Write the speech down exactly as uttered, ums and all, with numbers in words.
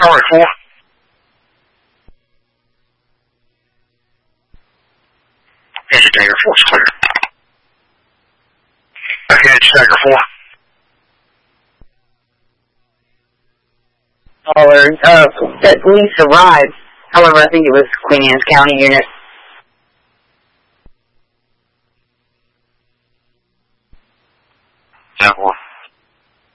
All right, four. Engine Dagger four is clear. Okay, it's Dagger four. Caller, uh, that police arrived. However, I think it was Queen Anne's County unit. Yeah, well.